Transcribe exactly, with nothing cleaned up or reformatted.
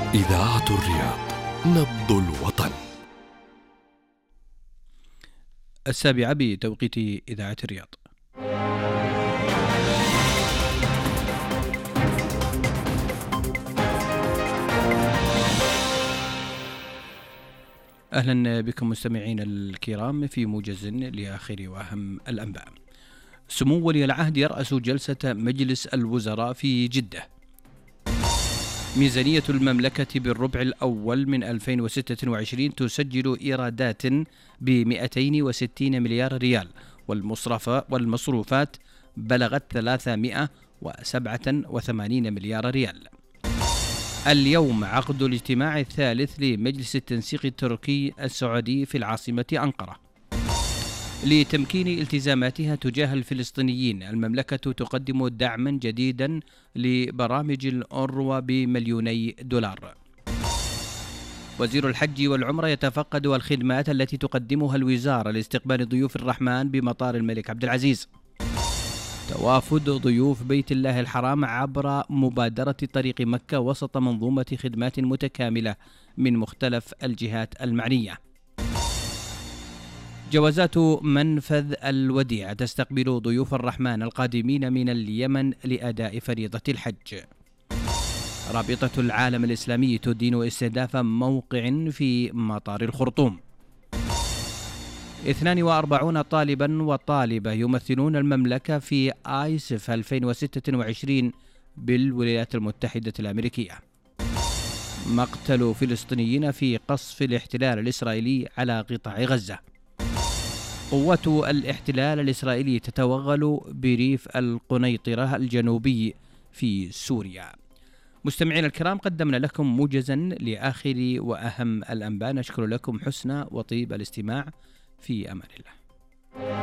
إذاعة الرياض، نبض الوطن. السابعة بتوقيت إذاعة الرياض. أهلا بكم مستمعين الكرام في موجز لآخر وأهم الأنباء. سمو ولي العهد يرأس جلسة مجلس الوزراء في جدة. ميزانية المملكة بالربع الأول من ألفين وستة وعشرين تسجل إيرادات ب مئتين وستين مليار ريال، والمصروفات بلغت ثلاثمئة وسبعة وثمانين مليار ريال. اليوم عقد الاجتماع الثالث لمجلس التنسيق التركي السعودي في العاصمة أنقرة. لتمكين التزاماتها تجاه الفلسطينيين، المملكة تقدم دعما جديدا لبرامج الأونروا بمليوني دولار. وزير الحج والعمرة يتفقد الخدمات التي تقدمها الوزارة لاستقبال ضيوف الرحمن بمطار الملك عبد العزيز. توافد ضيوف بيت الله الحرام عبر مبادرة طريق مكة وسط منظومة خدمات متكاملة من مختلف الجهات المعنية. جوازات منفذ الوديعة تستقبل ضيوف الرحمن القادمين من اليمن لأداء فريضة الحج. رابطة العالم الإسلامي تدين استهداف موقع في مطار الخرطوم. اثنان وأربعين طالبا وطالبة يمثلون المملكة في آيسف ألفين وستة وعشرين بالولايات المتحدة الأمريكية. مقتل فلسطينيين في قصف الاحتلال الإسرائيلي على قطاع غزة. قوات الاحتلال الإسرائيلي تتوغل بريف القنيطرة الجنوبي في سوريا. مستمعين الكرام، قدمنا لكم موجزا لآخر وأهم الأنباء. نشكر لكم حسن وطيب الاستماع، في أمان الله.